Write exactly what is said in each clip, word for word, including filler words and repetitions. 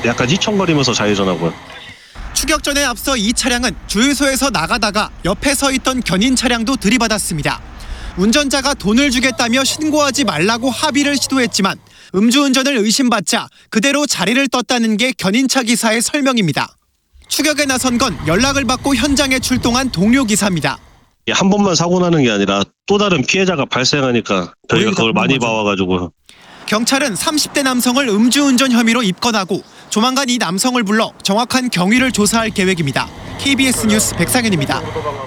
약간 휘청거리면서 좌회전하고요. 추격전에 앞서 이 차량은 주유소에서 나가다가 옆에 서 있던 견인 차량도 들이받았습니다. 운전자가 돈을 주겠다며 신고하지 말라고 합의를 시도했지만 음주운전을 의심받자 그대로 자리를 떴다는 게 견인차 기사의 설명입니다. 추격에 나선 건 연락을 받고 현장에 출동한 동료 기사입니다. 한 번만 사고 나는 게 아니라 또 다른 피해자가 발생하니까 저희가 그걸 많이 봐와가지고. 경찰은 삼십 대 남성을 음주운전 혐의로 입건하고 조만간 이 남성을 불러 정확한 경위를 조사할 계획입니다. 케이비에스 뉴스 백상현입니다.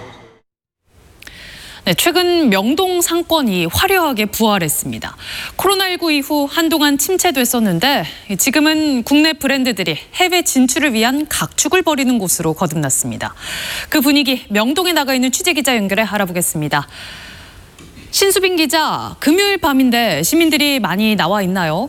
네, 최근 명동 상권이 화려하게 부활했습니다. 코로나십구 이후 한동안 침체됐었는데 지금은 국내 브랜드들이 해외 진출을 위한 각축을 벌이는 곳으로 거듭났습니다. 그 분위기 명동에 나가 있는 취재기자 연결해 알아보겠습니다. 신수빈 기자, 금요일 밤인데 시민들이 많이 나와 있나요?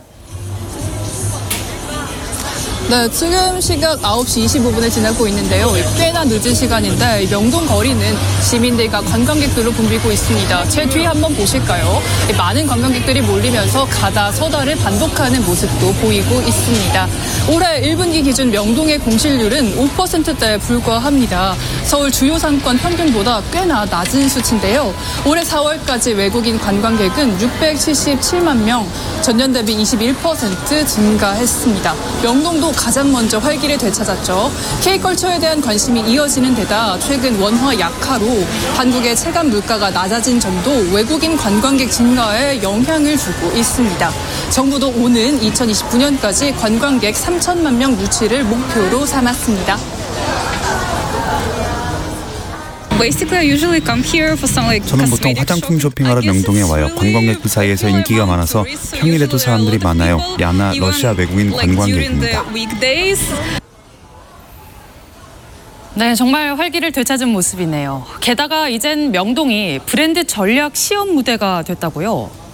네, 지금 시각 아홉 시 이십오 분을 지나고 있는데요. 꽤나 늦은 시간인데 명동 거리는 시민들과 관광객들로 붐비고 있습니다. 제 뒤에 한번 보실까요? 많은 관광객들이 몰리면서 가다 서다를 반복하는 모습도 보이고 있습니다. 올해 일 분기 기준 명동의 공실률은 오 퍼센트대에 불과합니다. 서울 주요 상권 평균보다 꽤나 낮은 수치인데요. 올해 사월까지 외국인 관광객은 육백칠십칠만 명, 전년 대비 이십일 퍼센트 증가했습니다. 명동도 가장 먼저 활기를 되찾았죠. K컬처에 대한 관심이 이어지는 데다 최근 원화 약화로 한국의 체감 물가가 낮아진 점도 외국인 관광객 증가에 영향을 주고 있습니다. 정부도 오는 이천이십구 년까지 관광객 삼천만 명 유치를 목표로 삼았습니다. 저는 보통 화장품 쇼핑하러 명동에 와요. 관광객들 사이에서 인기가 많아서 평일에도 사람들이 많아요. 야나 러시아 외국인 관광객입니다. 네, 정말 활기를 되찾은 모습이네요. 게다가 이젠 명동이 브랜드 전략 시험 무대가 됐다고요?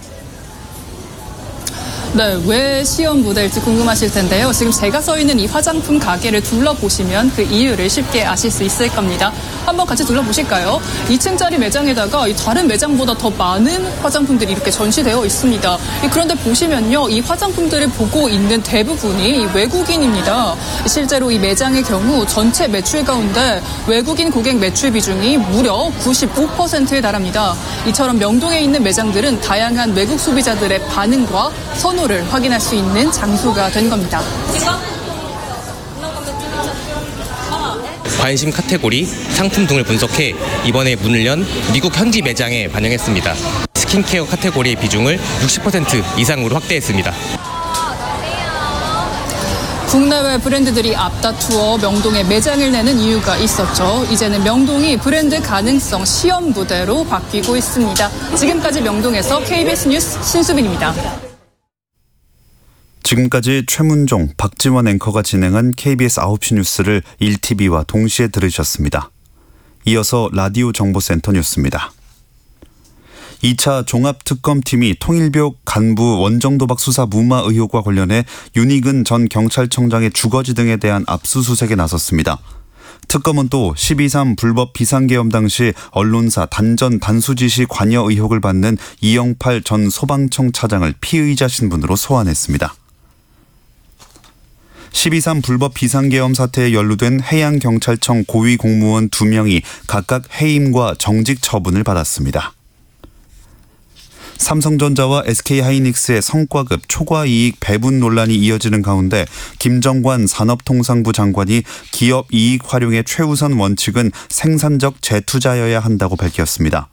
네, 왜 시험 무대일지 궁금하실 텐데요. 지금 제가 서 있는 이 화장품 가게를 둘러보시면 그 이유를 쉽게 아실 수 있을 겁니다. 한번 같이 둘러보실까요? 이 층짜리 매장에다가 이 다른 매장보다 더 많은 화장품들이 이렇게 전시되어 있습니다. 그런데 보시면요, 이 화장품들을 보고 있는 대부분이 외국인입니다. 실제로 이 매장의 경우 전체 매출 가운데 외국인 고객 매출 비중이 무려 구십오 퍼센트에 달합니다. 이처럼 명동에 있는 매장들은 다양한 외국 소비자들의 반응과 선호 를 확인할 수 있는 장소가 된 겁니다. 관심 카테고리, 상품 등을 분석해 이번에 문을 연 미국 현지 매장에 반영했습니다. 스킨케어 카테고리의 비중을 육십 퍼센트 이상으로 확대했습니다. 국내외 브랜드들이 앞다투어 명동에 매장을 내는 이유가 있었죠. 이제는 명동이 브랜드 가능성 시험 무대로 바뀌고 있습니다. 지금까지 명동에서 케이비에스 뉴스 신수빈입니다. 지금까지 최문종, 박지원 앵커가 진행한 케이비에스 아홉 시 뉴스를 일 티비와 동시에 들으셨습니다. 이어서 라디오 정보센터 뉴스입니다. 이 차 종합특검팀이 통일교 간부 원정도박 수사 무마 의혹과 관련해 윤익은 전 경찰청장의 주거지 등에 대한 압수수색에 나섰습니다. 특검은 또 십이 삼 불법 비상계엄 당시 언론사 단전 단수지시 관여 의혹을 받는 이영팔 전 소방청 차장을 피의자 신분으로 소환했습니다. 십이 삼 불법 비상계엄 사태에 연루된 해양경찰청 고위 공무원 두 명이 각각 해임과 정직 처분을 받았습니다. 삼성전자와 에스케이하이닉스의 성과급 초과이익 배분 논란이 이어지는 가운데 김정관 산업통상부 장관이 기업 이익 활용의 최우선 원칙은 생산적 재투자여야 한다고 밝혔습니다.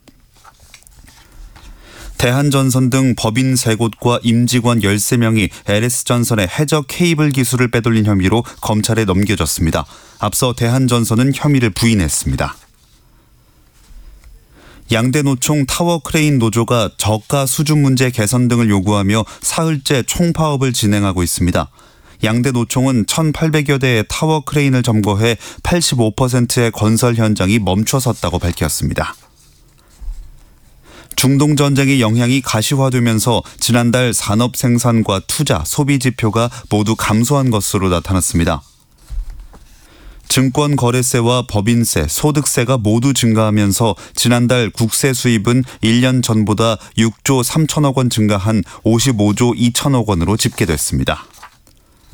대한전선 등 법인 세 곳과 임직원 열세 명이 엘에스전선의 해저 케이블 기술을 빼돌린 혐의로 검찰에 넘겨졌습니다. 앞서 대한전선은 혐의를 부인했습니다. 양대노총 타워크레인 노조가 저가 수준 문제 개선 등을 요구하며 사흘째 총파업을 진행하고 있습니다. 양대노총은 천팔백여 대의 타워크레인을 점거해 팔십오 퍼센트의 건설 현장이 멈춰섰다고 밝혔습니다. 중동전쟁의 영향이 가시화되면서 지난달 산업 생산과 투자, 소비 지표가 모두 감소한 것으로 나타났습니다. 증권거래세와 법인세, 소득세가 모두 증가하면서 지난달 국세 수입은 일 년 전보다 육조 삼천억 원 증가한 오십오조 이천억 원으로 집계됐습니다.